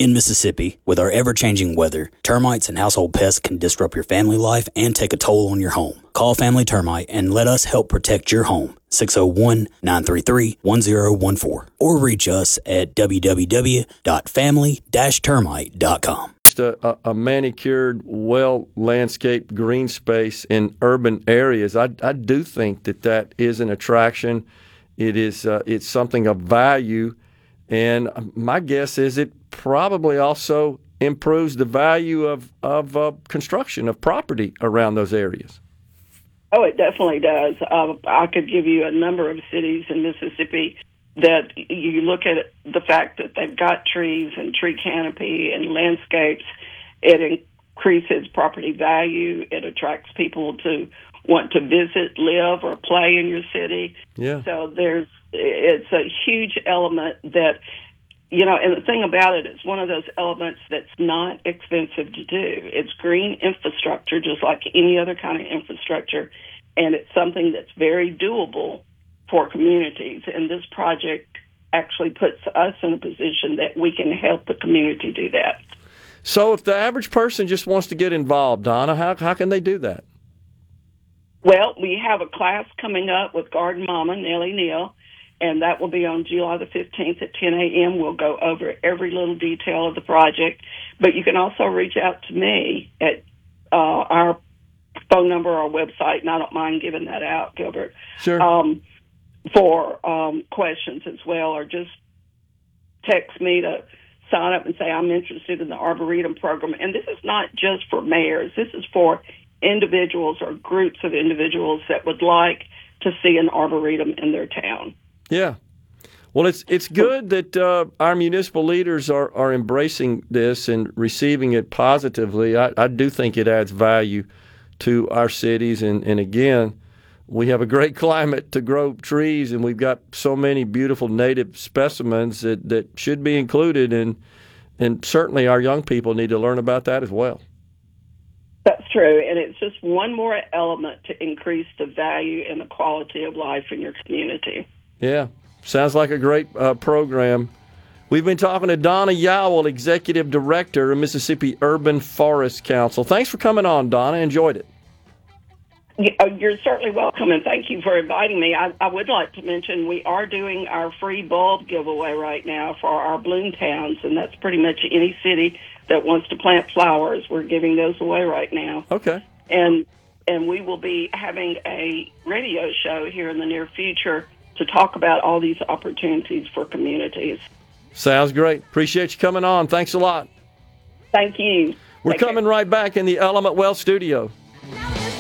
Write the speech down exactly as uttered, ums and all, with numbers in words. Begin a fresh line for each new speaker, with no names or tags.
In Mississippi, with our ever-changing weather, termites and household pests can disrupt your family life and take a toll on your home. Call Family Termite and let us help protect your home. six oh one, nine three three, one oh one four or reach us at w w w dot family dash termite dot com.
A, a manicured, well-landscaped green space in urban areas, I, I do think that that is an attraction. It is uh, it's something of value, and my guess is it probably also improves the value of, of uh, construction, of property around those areas.
Oh, it definitely does. Uh, I could give you a number of cities in Mississippi that you look at the fact that they've got trees and tree canopy and landscapes. It increases property value. It attracts people to want to visit, live, or play in your city.
Yeah.
So there's it's a huge element that, you know, and the thing about it, it's one of those elements that's not expensive to do. It's green infrastructure, just like any other kind of infrastructure, and it's something that's very doable for communities. And this project actually puts us in a position that we can help the community do that.
So if the average person just wants to get involved, Donna, how how can they do that?
Well, we have a class coming up with Garden Mama, Nellie Neal, and that will be on July the fifteenth at ten a.m. We'll go over every little detail of the project. But you can also reach out to me at uh, our phone number or website, and I don't mind giving that out, Gilbert,
Sure.
um, for um, questions as well, or just text me to sign up and say, I'm interested in the Arboretum program. And this is not just for mayors. This is for individuals or groups of individuals that would like to see an Arboretum in their town.
Yeah. Well, it's it's good that uh, our municipal leaders are, are embracing this and receiving it positively. I, I do think it adds value to our cities. And, and again, we have a great climate to grow trees, and we've got so many beautiful native specimens that, that should be included. And, and certainly our young people need to learn about that as well.
That's true, and it's just one more element to increase the value and the quality of life in your community.
Yeah, sounds like a great uh, program. We've been talking to Donna Yowell, Executive Director of Mississippi Urban Forest Council. Thanks for coming on, Donna. Enjoyed it.
You're certainly welcome, and thank you for inviting me. I, I would like to mention we are doing our free bulb giveaway right now for our bloom towns, and that's pretty much any city that wants to plant flowers. We're giving those away right now.
Okay.
And and we will be having a radio show here in the near future to talk about all these opportunities for communities.
Sounds great. Appreciate you coming on. Thanks a lot.
Thank you.
We're
Take
coming
care.
right back in the Element Wealth studio.